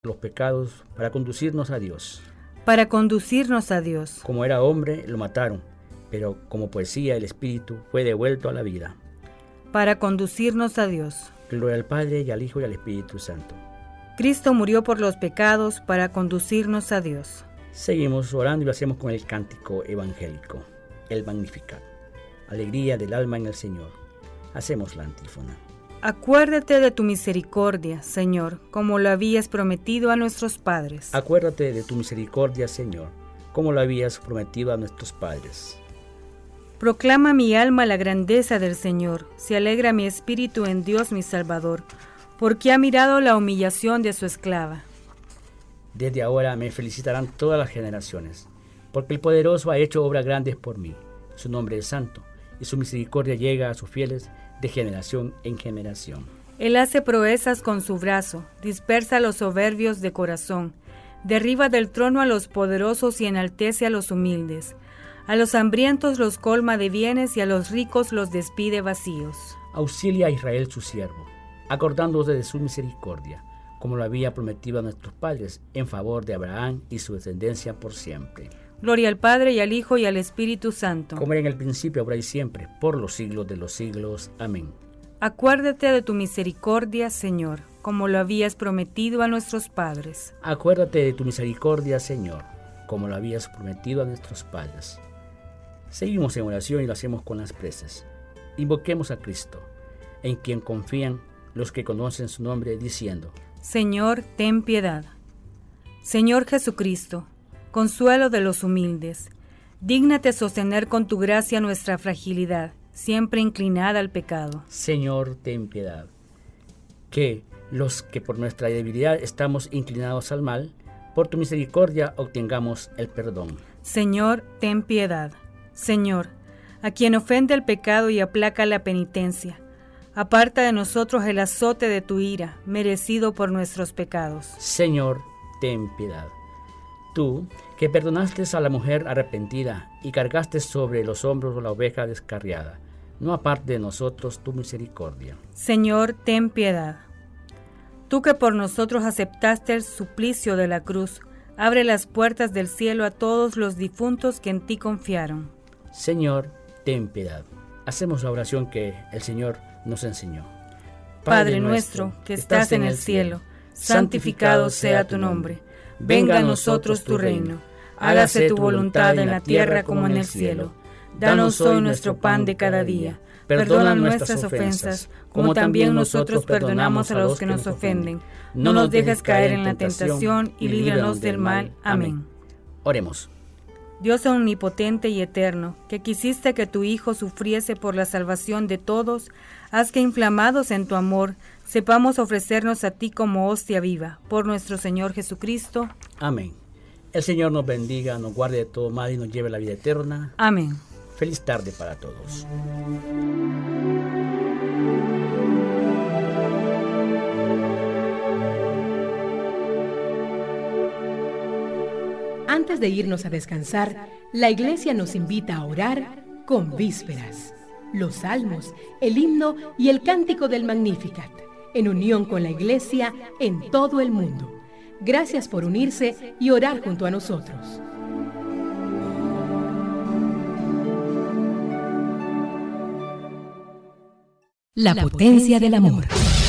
los pecados para conducirnos a Dios. Para conducirnos a Dios. Como era hombre, lo mataron, pero como poesía el Espíritu fue devuelto a la vida. Para conducirnos a Dios. Gloria al Padre, y al Hijo, y al Espíritu Santo. Cristo murió por los pecados para conducirnos a Dios. Seguimos orando y lo hacemos con el cántico evangélico, el Magnificat. Alegría del alma en el Señor. Hacemos la antífona. Acuérdate de tu misericordia, Señor, como lo habías prometido a nuestros padres. Acuérdate de tu misericordia, Señor, como lo habías prometido a nuestros padres. Proclama mi alma la grandeza del Señor, se alegra mi espíritu en Dios mi Salvador, porque ha mirado la humillación de su esclava. Desde ahora me felicitarán todas las generaciones, porque el Poderoso ha hecho obras grandes por mí. Su nombre es santo, y su misericordia llega a sus fieles de generación en generación. Él hace proezas con su brazo, dispersa a los soberbios de corazón, derriba del trono a los poderosos y enaltece a los humildes. A los hambrientos los colma de bienes y a los ricos los despide vacíos. Auxilia a Israel su siervo, acordándose de su misericordia, como lo había prometido a nuestros padres, en favor de Abraham y su descendencia por siempre. Gloria al Padre, y al Hijo, y al Espíritu Santo. Como era en el principio, ahora y siempre, por los siglos de los siglos. Amén. Acuérdate de tu misericordia, Señor, como lo habías prometido a nuestros padres. Acuérdate de tu misericordia, Señor, como lo habías prometido a nuestros padres. Seguimos en oración y lo hacemos con las preces. Invoquemos a Cristo, en quien confían los que conocen su nombre, diciendo: Señor, ten piedad. Señor Jesucristo, consuelo de los humildes, dígnate sostener con tu gracia nuestra fragilidad, siempre inclinada al pecado. Señor, ten piedad. Que los que por nuestra debilidad estamos inclinados al mal, por tu misericordia obtengamos el perdón. Señor, ten piedad. Señor, a quien ofende el pecado y aplaca la penitencia, aparta de nosotros el azote de tu ira, merecido por nuestros pecados. Señor, ten piedad. Tú, que perdonaste a la mujer arrepentida y cargaste sobre los hombros la oveja descarriada, no aparte de nosotros tu misericordia. Señor, ten piedad. Tú que por nosotros aceptaste el suplicio de la cruz, abre las puertas del cielo a todos los difuntos que en ti confiaron. Señor, ten piedad. Hacemos la oración que el Señor nos enseñó. Padre nuestro, que estás en el cielo, santificado sea tu nombre. Venga a nosotros tu reino. Hágase tu voluntad en la tierra como en el cielo. Danos hoy nuestro pan de cada día. Perdona nuestras ofensas, como también nosotros perdonamos a los que nos ofenden. No nos dejes caer en la tentación y líbranos del mal. Amén. Oremos. Dios omnipotente y eterno, que quisiste que tu Hijo sufriese por la salvación de todos, haz que inflamados en tu amor, sepamos ofrecernos a ti como hostia viva, por nuestro Señor Jesucristo. Amén. El Señor nos bendiga, nos guarde de todo mal y nos lleve a la vida eterna. Amén. Feliz tarde para todos. Antes de irnos a descansar, la Iglesia nos invita a orar con vísperas, los salmos, el himno y el cántico del Magnificat, en unión con la Iglesia en todo el mundo. Gracias por unirse y orar junto a nosotros. La potencia del amor.